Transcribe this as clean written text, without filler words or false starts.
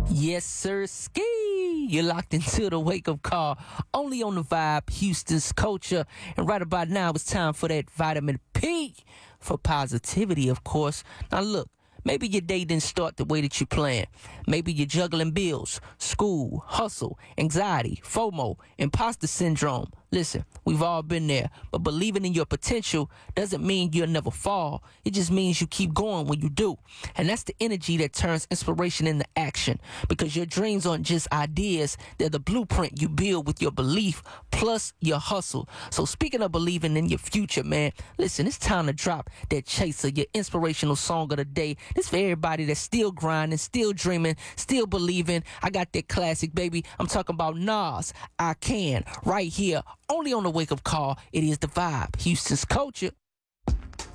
Yes, sir, ski. You're locked into the wake up call, only on the vibe, Houston's culture. And right about now, it's time for that vitamin P for positivity, of course. Now, look. Maybe your day didn't start the way that you planned. Maybe you're juggling bills, school, hustle, anxiety, FOMO, imposter syndrome. Listen, we've all been there, but believing in your potential doesn't mean you'll never fall. It just means you keep going when you do. And that's the energy that turns inspiration into action, because your dreams aren't just ideas, they're the blueprint you build with your belief plus your hustle. So speaking of believing in your future, man, listen, it's time to drop that chaser, your inspirational song of the day. This for everybody that's still grinding, still dreaming, still believing. I got that classic, baby. I'm talking about Nas, I Can, right here, only on the wake up call. It is the vibe, Houston's culture.